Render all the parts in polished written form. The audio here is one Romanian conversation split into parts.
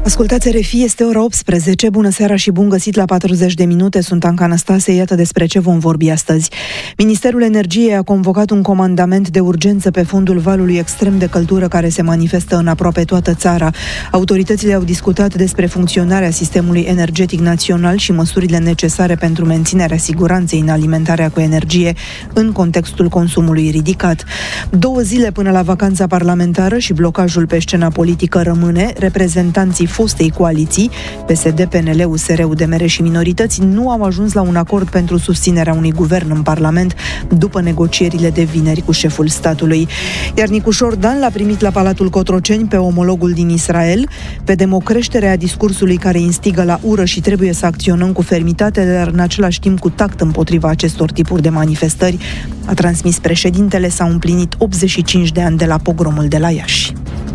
Ascultați RFI, este ora 18. Bună seara și bun găsit la 40 de minute. Sunt Anca Năstase, iată despre ce vom vorbi astăzi. Ministerul Energiei a convocat un comandament de urgență pe fondul valului extrem de căldură care se manifestă în aproape toată țara. Autoritățile au discutat despre funcționarea sistemului energetic național și măsurile necesare pentru menținerea siguranței în alimentarea cu energie în contextul consumului ridicat. 2 zile până la vacanța parlamentară și blocajul pe scena politică rămâne. Reprezentanții fostei coaliții, PSD, PNL, USR, UDMR și minorități, nu au ajuns la un acord pentru susținerea unui guvern în Parlament după negocierile de vineri cu șeful statului. Iar Nicușor Dan l-a primit la Palatul Cotroceni pe omologul din Israel. Vedem o creștere a discursului care instigă la ură și trebuie să acționăm cu fermitate, dar în același timp cu tact împotriva acestor tipuri de manifestări, a transmis președintele. S-au împlinit 85 de ani de la pogromul de la Iași.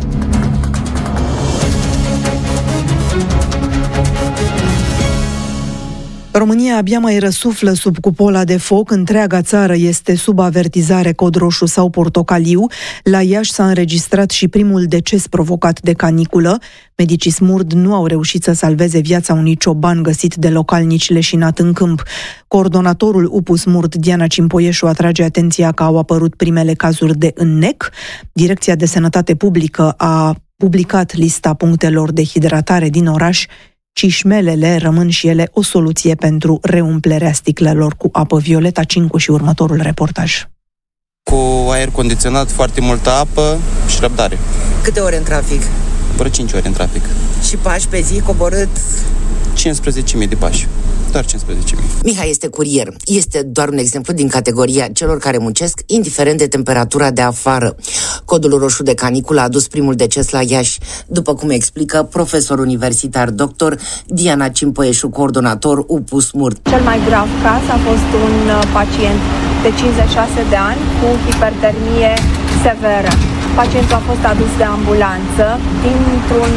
România abia mai răsuflă sub cupola de foc, întreaga țară este sub avertizare cod roșu sau portocaliu. La Iași s-a înregistrat și primul deces provocat de caniculă. Medicii SMURD nu au reușit să salveze viața unui cioban găsit de localnici leșinat în câmp. Coordonatorul UPU SMURD, Diana Cimpoieșu, atrage atenția că au apărut primele cazuri de înnec. Direcția de Sănătate Publică a publicat lista punctelor de hidratare din oraș. Cișmelele rămân și ele o soluție pentru reumplerea sticlelor cu apă. Violeta Cincu și următorul reportaj. Cu aer condiționat, foarte multă apă și răbdare. Câte ore în trafic? Vreo 5 ore în trafic. Și pași pe zi coborât? 15.000 de pași. Doar 15.000. Mihai este curier. Este doar un exemplu din categoria celor care muncesc indiferent de temperatura de afară. Codul roșu de caniculă a adus primul deces la Iași, după cum explică profesor universitar dr. Diana Cimpoieșu, coordonator UPU SMURD. Cel mai grav caz a fost un pacient de 56 de ani cu hipertermie severă. Pacientul a fost adus de ambulanță dintr-un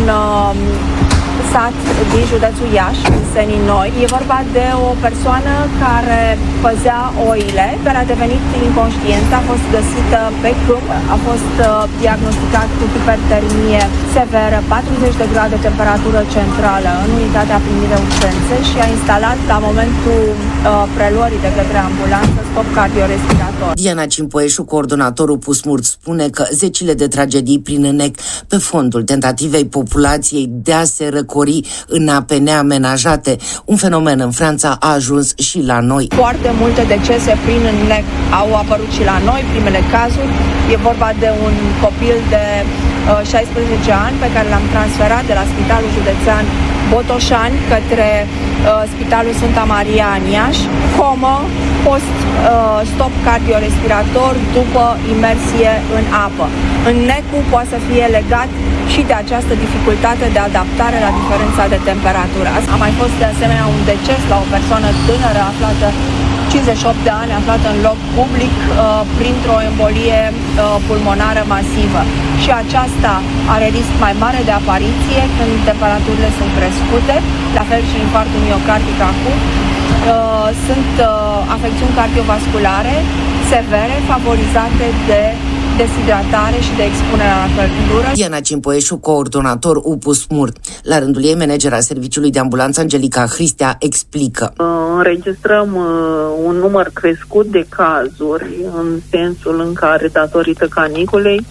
sat din județul Iași, în Senin Noi. E vorba de o persoană care păzea oile, care a devenit inconștientă, a fost găsită pe câmp, a fost diagnosticat cu hipertermie severă, 40 de grade temperatură centrală în unitatea primire urgențe și a instalat la momentul preluării de către ambulanță stop cardiorespirator. Diana Cimpoieșu, coordonatorul UPU SMURD, spune că zecile de tragedii prin înnec pe fondul tentativei populației de a se răcori în ape neamenajate. Un fenomen în Franța a ajuns și la noi. Foarte multe decese prin înnec au apărut și la noi, primele cazuri. E vorba de un copil de 16 ani pe care l-am transferat de la Spitalul Județean Botoșani către Spitalul Sfânta Maria în Iași, comă, post-stop cardiorespirator după imersie în apă. Înnecul poate să fie legat și de această dificultate de adaptare la diferența de temperatură. A mai fost de asemenea un deces la o persoană tânără aflată 58 de ani, aflată în loc public printr-o embolie pulmonară masivă. Și aceasta are risc mai mare de apariție când temperaturile sunt crescute, la fel și infarctul miocardic acut. Sunt afecțiuni cardiovasculare severe favorizate de deshidratare și de expunerea la căldură. Diana Cimpoieșu, coordonator UPU SMURD. La rândul ei, managera serviciului de ambulanță Angelica Hristea explică. Înregistrăm un număr crescut de cazuri în sensul în care, datorită caniculei,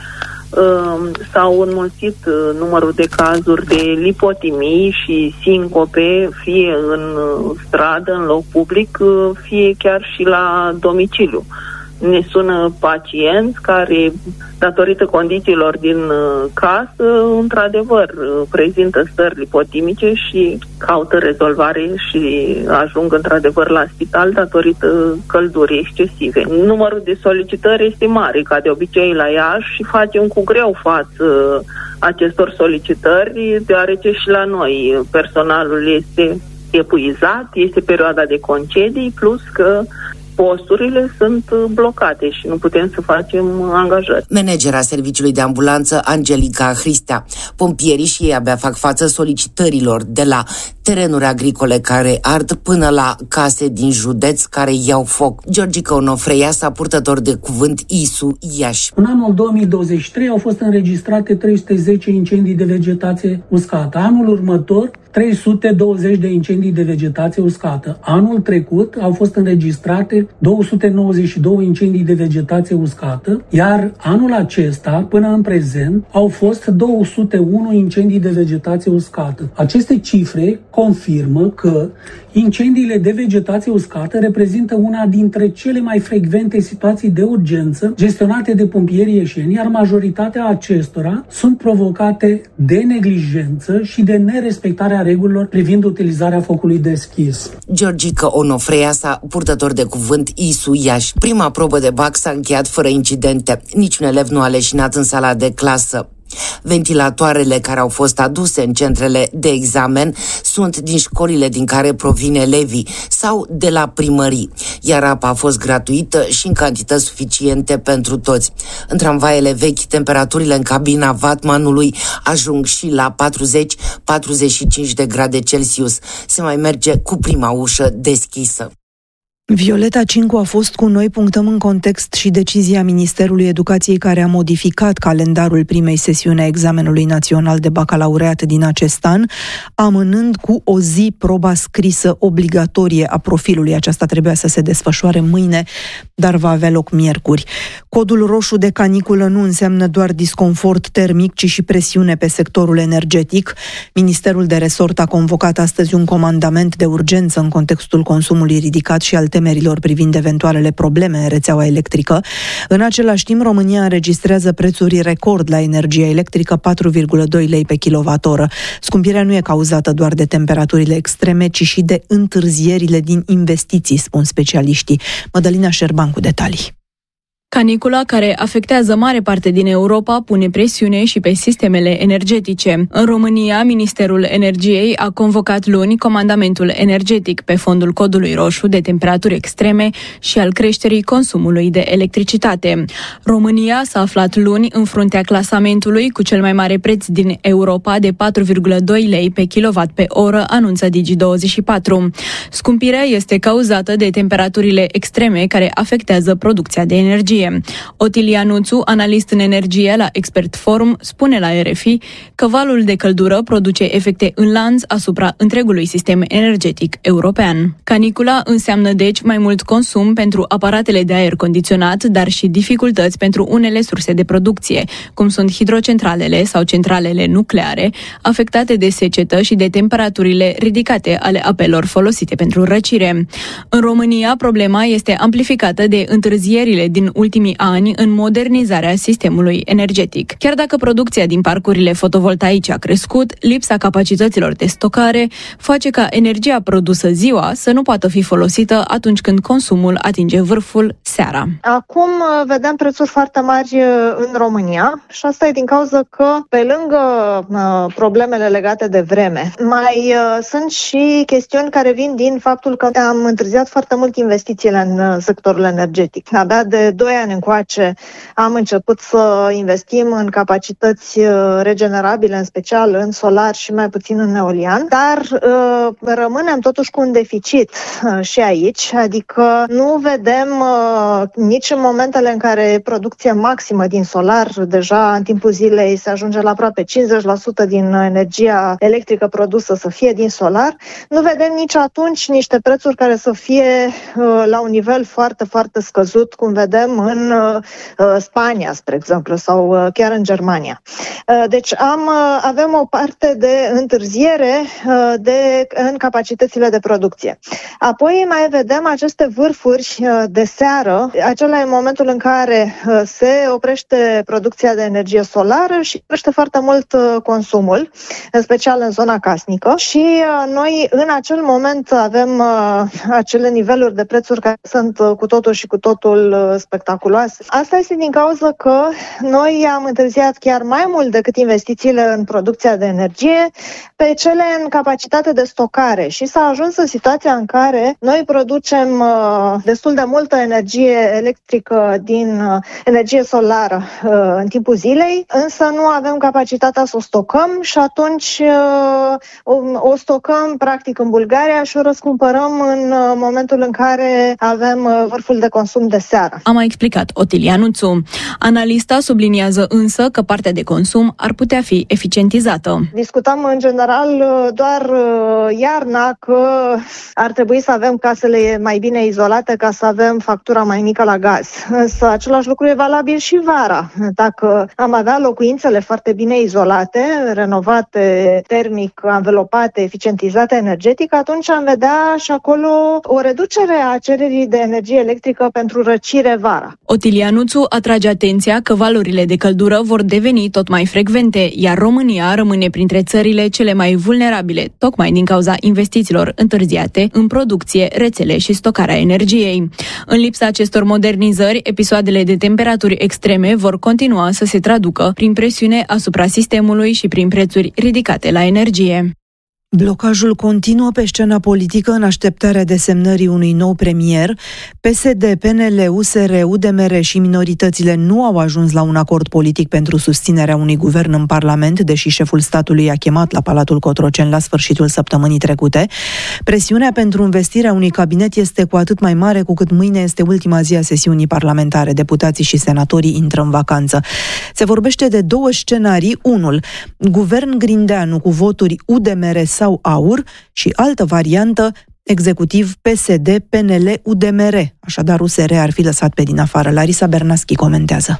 s-au înmulțit numărul de cazuri de lipotimii și sincope, fie în stradă, în loc public, fie chiar și la domiciliu. Ne sună pacienți care, datorită condițiilor din casă, într-adevăr, prezintă stări lipotimice și caută rezolvare și ajung într-adevăr la spital datorită căldurii excesive. Numărul de solicitări este mare, ca de obicei la Iași, și facem cu greu față acestor solicitări, deoarece și la noi personalul este epuizat, este perioada de concedii, plus că posturile sunt blocate și nu putem să facem angajări. Managera serviciului de ambulanță Angelica Hristea. Pompierii și ei abia fac față solicitărilor de la terenuri agricole care ard până la case din județ care iau foc. Georgica Onofreiasa, purtător de cuvânt ISU Iași. În anul 2023 au fost înregistrate 310 incendii de vegetație uscată. Anul următor 320 de incendii de vegetație uscată. Anul trecut au fost înregistrate 292 incendii de vegetație uscată, iar anul acesta, până în prezent, au fost 201 incendii de vegetație uscată. Aceste cifre confirmă că incendiile de vegetație uscată reprezintă una dintre cele mai frecvente situații de urgență gestionate de pompierii ieșeni, iar majoritatea acestora sunt provocate de neglijență și de nerespectarea regulilor privind utilizarea focului deschis. Georgica Onofreiasa, purtător de cuvânt ISU Iași. Prima probă de bac s-a încheiat fără incidente. Niciun elev nu a leșinat în sala de clasă. Ventilatoarele care au fost aduse în centrele de examen sunt din școlile din care provin elevii sau de la primării, iar apa a fost gratuită și în cantități suficiente pentru toți. În tramvaiele vechi, temperaturile în cabina Vatmanului ajung și la 40-45 de grade Celsius. Se mai merge cu prima ușă deschisă. Violeta Cincu a fost cu noi, punctăm în context și decizia Ministerului Educației care a modificat calendarul primei sesiuni a examenului național de bacalaureat din acest an, amânând cu o zi proba scrisă obligatorie a profilului. Aceasta trebuia să se desfășoare mâine, dar va avea loc miercuri. Codul roșu de caniculă nu înseamnă doar disconfort termic, ci și presiune pe sectorul energetic. Ministerul de resort a convocat astăzi un comandament de urgență în contextul consumului ridicat și al temerilor privind eventualele probleme în rețeaua electrică. În același timp, România înregistrează prețuri record la energia electrică, 4,2 lei pe kilowattoră. Scumpirea nu e cauzată doar de temperaturile extreme, ci și de întârzierile din investiții, spun specialiștii. Mădălina Șerban cu detalii. Canicula, care afectează mare parte din Europa, pune presiune și pe sistemele energetice. În România, Ministerul Energiei a convocat luni comandamentul energetic pe fondul codului roșu de temperaturi extreme și al creșterii consumului de electricitate. România s-a aflat luni în fruntea clasamentului cu cel mai mare preț din Europa de 4,2 lei pe kilowatt pe oră, anunță Digi24. Scumpirea este cauzată de temperaturile extreme care afectează producția de energie. Otilia Nuțu, analist în energie la Expert Forum, spune la RFI că valul de căldură produce efecte în lanț asupra întregului sistem energetic european. Canicula înseamnă deci mai mult consum pentru aparatele de aer condiționat, dar și dificultăți pentru unele surse de producție, cum sunt hidrocentralele sau centralele nucleare, afectate de secetă și de temperaturile ridicate ale apelor folosite pentru răcire. În România, problema este amplificată de întârzierile din ultimii ani în modernizarea sistemului energetic. Chiar dacă producția din parcurile fotovoltaice a crescut, lipsa capacităților de stocare face ca energia produsă ziua să nu poată fi folosită atunci când consumul atinge vârful seara. Acum vedem prețuri foarte mari în România și asta e din cauza că, pe lângă problemele legate de vreme, mai sunt și chestiuni care vin din faptul că am întârziat foarte mult investițiile în sectorul energetic. Abia de 2 ani încoace am început să investim în capacități regenerabile, în special în solar și mai puțin în eolian, dar rămânem totuși cu un deficit și aici, adică nu vedem nici în momentele în care producția maximă din solar, deja în timpul zilei se ajunge la aproape 50% din energia electrică produsă să fie din solar, nu vedem nici atunci niște prețuri care să fie la un nivel foarte, foarte scăzut, cum vedem în Spania, spre exemplu, sau chiar în Germania. Deci avem o parte de întârziere în capacitățile de producție. Apoi mai vedem aceste vârfuri de seară, acela e momentul în care se oprește producția de energie solară și crește foarte mult consumul, în special în zona casnică, și noi în acel moment avem acele niveluri de prețuri care sunt cu totul și cu totul spectaculoase. spectaculoase. Asta este din cauza că noi am întârziat chiar mai mult decât investițiile în producția de energie pe cele în capacitate de stocare și s-a ajuns în situația în care noi producem destul de multă energie electrică din energie solară în timpul zilei, însă nu avem capacitatea să o stocăm și atunci o stocăm practic în Bulgaria și o răscumpărăm în momentul în care avem vârful de consum de seară. A mai explicat Otilia Nuțu. Analista subliniază însă că partea de consum ar putea fi eficientizată. Discutăm în general doar iarna că ar trebui să avem casele mai bine izolate ca să avem factura mai mică la gaz. Însă același lucru e valabil și vara. Dacă am avea locuințele foarte bine izolate, renovate, termic, anvelopate, eficientizate energetic, atunci am vedea și acolo o reducere a cererii de energie electrică pentru răcire vara. Otilia Nuțu atrage atenția că valurile de căldură vor deveni tot mai frecvente, iar România rămâne printre țările cele mai vulnerabile, tocmai din cauza investițiilor întârziate în producție, rețele și stocarea energiei. În lipsa acestor modernizări, episoadele de temperaturi extreme vor continua să se traducă prin presiune asupra sistemului și prin prețuri ridicate la energie. Blocajul continuă pe scena politică în așteptarea desemnării unui nou premier. PSD, PNL, USR, UDMR și minoritățile nu au ajuns la un acord politic pentru susținerea unui guvern în Parlament, deși șeful statului a chemat la Palatul Cotroceni la sfârșitul săptămânii trecute. Presiunea pentru învestirea unui cabinet este cu atât mai mare cu cât mâine este ultima zi a sesiunii parlamentare. Deputații și senatorii intră în vacanță. Se vorbește de două scenarii. Unul, guvern Grindeanu cu voturi UDMR sau AUR și altă variantă, executiv PSD, PNL, UDMR. Așadar, USR ar fi lăsat pe din afară. Larisa Bernaschi comentează.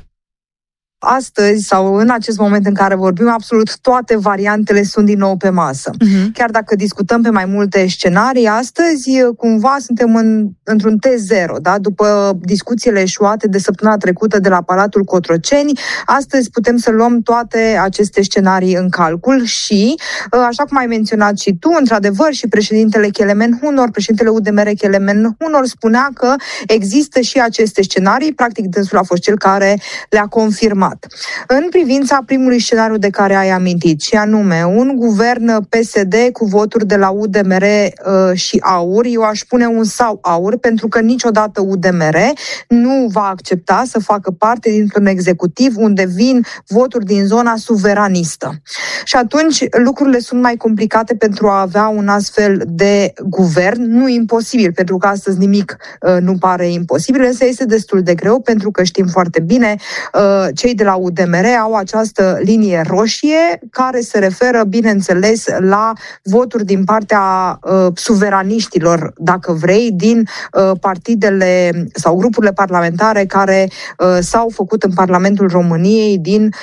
Astăzi sau în acest moment în care vorbim, absolut toate variantele sunt din nou pe masă. Chiar dacă discutăm pe mai multe scenarii, astăzi cumva suntem într-un T0, da? După discuțiile eșuate de săptămâna trecută de la Palatul Cotroceni, astăzi putem să luăm toate aceste scenarii în calcul și, așa cum ai menționat și tu, într-adevăr, și președintele Kelemen Hunor, președintele UDMR Kelemen Hunor spunea că există și aceste scenarii, practic dânsul a fost cel care le-a confirmat. În privința primului scenariu de care ai amintit, și anume un guvern PSD cu voturi de la UDMR și AUR, eu aș pune un sau AUR, pentru că niciodată UDMR nu va accepta să facă parte dintr-un executiv unde vin voturi din zona suveranistă. Și atunci lucrurile sunt mai complicate pentru a avea un astfel de guvern. Nu imposibil, pentru că astăzi nimic nu pare imposibil, însă este destul de greu, pentru că știm foarte bine, cei de la UDMR au această linie roșie care se referă, bineînțeles, la voturi din partea suveraniștilor, dacă vrei, din partidele sau grupurile parlamentare care s-au făcut în Parlamentul României,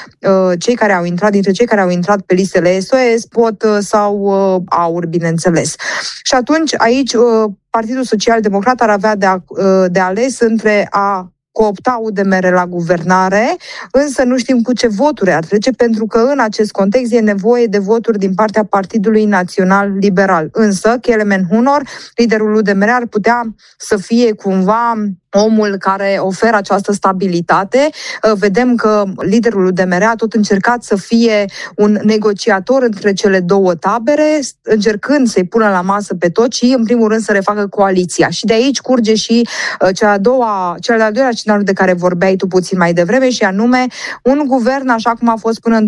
dintre cei care au intrat pe listele SOS, POT sau AUR, bineînțeles. Și atunci, aici, Partidul Social Democrat ar avea de ales între a coopta UDMR la guvernare, însă nu știm cu ce voturi ar trece, pentru că în acest context e nevoie de voturi din partea Partidului Național Liberal. Însă, Kelemen Hunor, liderul UDMR, ar putea să fie cumva omul care oferă această stabilitate. Vedem că liderul UDMR a tot încercat să fie un negociator între cele două tabere, încercând să-i pună la masă pe toți și, în primul rând, să refacă coaliția. Și de aici curge și cel de-al doilea scenariu de care vorbeai tu puțin mai devreme, și anume un guvern, așa cum a fost până în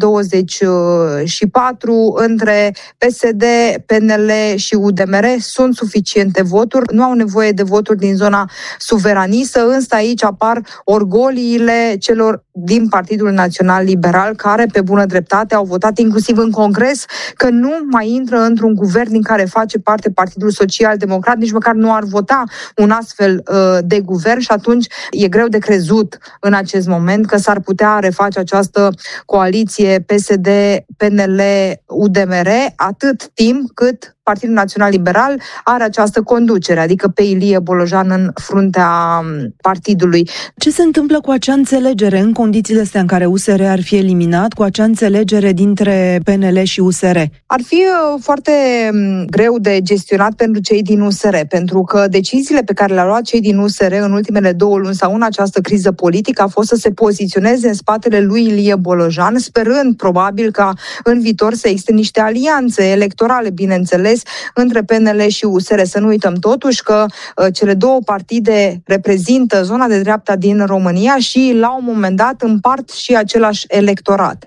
2024, între PSD, PNL și UDMR. Sunt suficiente voturi, nu au nevoie de voturi din zona suveranistă, însă aici apar orgoliile celor din Partidul Național Liberal, care pe bună dreptate au votat inclusiv în Congres că nu mai intră într-un guvern din care face parte Partidul Social Democrat, nici măcar nu ar vota un astfel de guvern, și atunci e greu de crezut în acest moment că s-ar putea reface această coaliție PSD, PNL, UDMR, atât timp cât Partidul Național Liberal are această conducere, adică pe Ilie Bolojan în fruntea partidului. Ce se întâmplă cu acea înțelegere în condițiile astea în care USR ar fi eliminat, cu acea înțelegere dintre PNL și USR? Ar fi foarte greu de gestionat pentru cei din USR, pentru că deciziile pe care le-au luat cei din USR în ultimele 2 luni sau în această criză politică a fost să se poziționeze în spatele lui Ilie Bolojan, sperând probabil ca în viitor să existe niște alianțe electorale, bineînțeles, între PNL și USR. Să nu uităm totuși că cele 2 partide reprezintă zona de dreapta din România și la un moment dat împart și același electorat.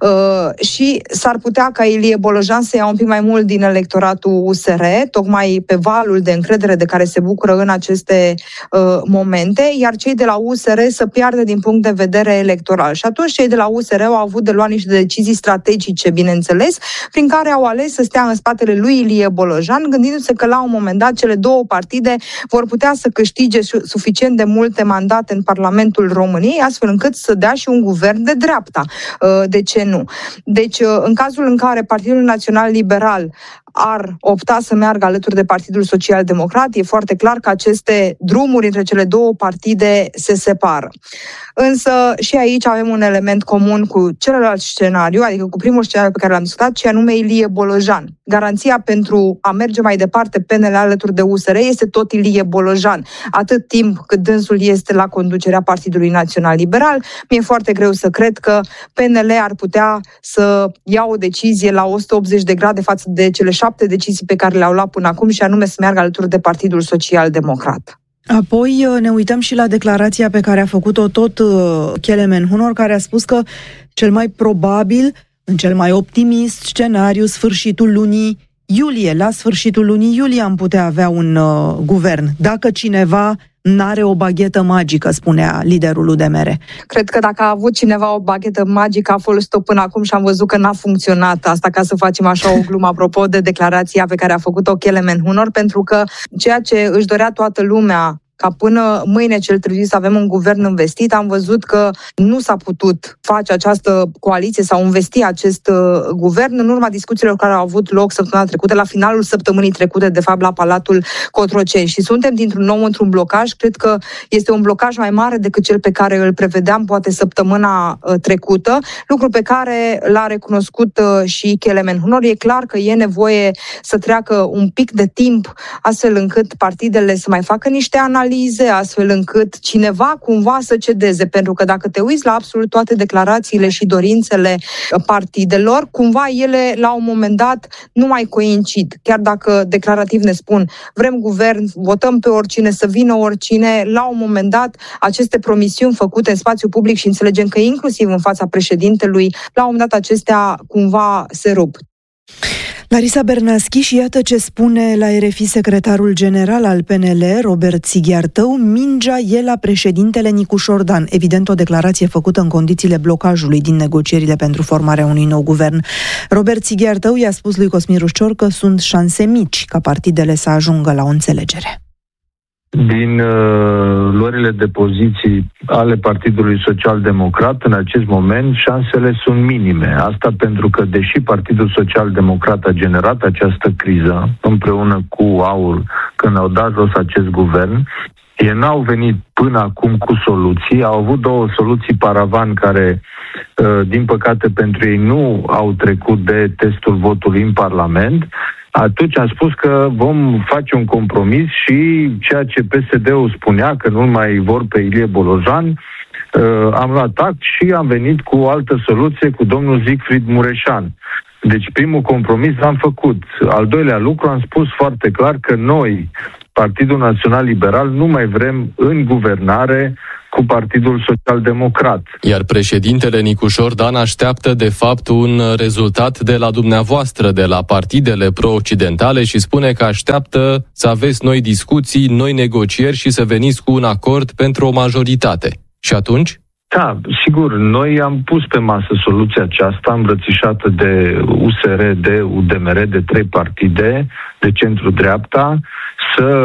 Și s-ar putea ca Ilie Bolojan să ia un pic mai mult din electoratul USR, tocmai pe valul de încredere de care se bucură în aceste momente, iar cei de la USR să piardă din punct de vedere electoral. Și atunci cei de la USR au avut de luat niște decizii strategice, bineînțeles, prin care au ales să stea în spatele lui Ilie Bolojan, gândindu-se că la un moment dat cele 2 partide vor putea să câștige suficient de multe mandate în Parlamentul României, astfel încât să dea și un guvern de dreapta. De ce nu? Deci, în cazul în care Partidul Național Liberal ar opta să meargă alături de Partidul Social Democrat, e foarte clar că aceste drumuri între cele 2 partide se separă. Însă și aici avem un element comun cu celălalt scenariu, adică cu primul scenariu pe care l-am discutat, și anume Ilie Bolojan. Garanția pentru a merge mai departe PNL alături de USR este tot Ilie Bolojan. Atât timp cât dânsul este la conducerea Partidului Național Liberal, mi-e foarte greu să cred că PNL ar putea să ia o decizie la 180 de grade față de cele 7 decizii pe care le-au luat până acum, și anume să meargă alături de Partidul Social Democrat. Apoi ne uităm și la declarația pe care a făcut-o tot Kelemen Hunor, care a spus că cel mai probabil, în cel mai optimist scenariu, sfârșitul lunii iulie, la sfârșitul lunii iulie am putea avea un guvern, dacă cineva n-are o baghetă magică, spunea liderul UDMR. Cred că dacă a avut cineva o baghetă magică, a folosit-o până acum și am văzut că n-a funcționat. Asta ca să facem așa o glumă apropo de declarația pe care a făcut-o Kelemen Hunor, pentru că ceea ce își dorea toată lumea ca până mâine cel târziu să avem un guvern investit, am văzut că nu s-a putut face această coaliție sau investi acest guvern în urma discuțiilor care au avut loc săptămâna trecută, la finalul săptămânii trecute, de fapt, la Palatul Cotroceni. Și suntem dintr-un nou într-un blocaj. Cred că este un blocaj mai mare decât cel pe care îl prevedeam poate săptămâna trecută, lucru pe care l-a recunoscut și Kelemen Hunor. E clar că e nevoie să treacă un pic de timp astfel încât partidele să mai facă niște analize, astfel încât cineva cumva să cedeze, pentru că dacă te uiți la absolut toate declarațiile și dorințele partidelor, cumva ele la un moment dat nu mai coincid. Chiar dacă declarativ ne spun vrem guvern, votăm pe oricine, să vină oricine, la un moment dat aceste promisiuni făcute în spațiu public, și înțelegem că inclusiv în fața președintelui, la un moment dat acestea cumva se rup. Larisa Bernaschi, și iată ce spune la RFI secretarul general al PNL, Robert Sighiartău: mingea e la președintele Nicușor Dan. Evident, o declarație făcută în condițiile blocajului din negocierile pentru formarea unui nou guvern. Robert Sighiartău i-a spus lui Cosmin Rușcior că sunt șanse mici ca partidele să ajungă la o înțelegere. Din luările de poziții ale Partidului Social Democrat, în acest moment, șansele sunt minime. Asta pentru că, deși Partidul Social Democrat a generat această criză împreună cu AUR, când au dat jos acest guvern, ei n-au venit până acum cu soluții. Au avut 2 soluții paravan care, din păcate pentru ei, nu au trecut de testul votului în Parlament. Atunci am spus că vom face un compromis și ceea ce PSD-ul spunea, că nu mai vor pe Ilie Bolojan, am luat act și am venit cu o altă soluție cu domnul Siegfried Mureșan. Deci primul compromis l-am făcut. Al doilea lucru, am spus foarte clar că noi, Partidul Național Liberal, nu mai vrem în guvernare cu Partidul Social Democrat. Iar președintele Nicușor Dan așteaptă de fapt un rezultat de la dumneavoastră, de la partidele pro-occidentale, și spune că așteaptă să aveți noi discuții, noi negocieri și să veniți cu un acord pentru o majoritate. Și atunci? Da, sigur, noi am pus pe masă soluția aceasta îmbrățișată de USR, de UDMR, de 3 partide de centru-dreapta, să